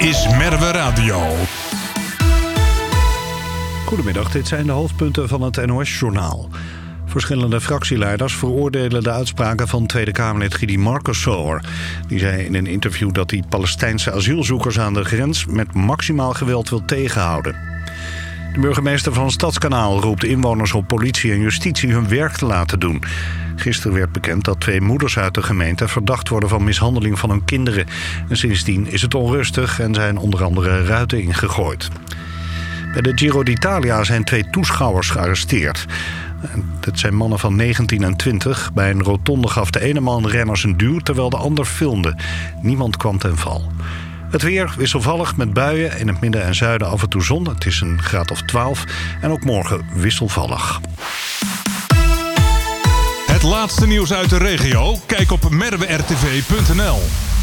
is Merwe Radio. Goedemiddag, dit zijn de hoofdpunten van het NOS-journaal. Verschillende fractieleiders veroordelen de uitspraken van Tweede Kamerlid Gidi Marcussoor. Die zei in een interview dat hij Palestijnse asielzoekers aan de grens met maximaal geweld wil tegenhouden. De burgemeester van Stadskanaal roept inwoners op politie en justitie hun werk te laten doen. Gisteren werd bekend dat 2 moeders uit de gemeente verdacht worden van mishandeling van hun kinderen. En sindsdien is het onrustig en zijn onder andere ruiten ingegooid. Bij de Giro d'Italia zijn 2 toeschouwers gearresteerd. Dat zijn mannen van 19 en 20. Bij een rotonde gaf de ene man renners een duw terwijl de ander filmde. Niemand kwam ten val. Het weer wisselvallig met buien, in het midden en zuiden af en toe zon. Het is een graad of 12 en ook morgen wisselvallig. Het laatste nieuws uit de regio? Kijk op merwertv.nl.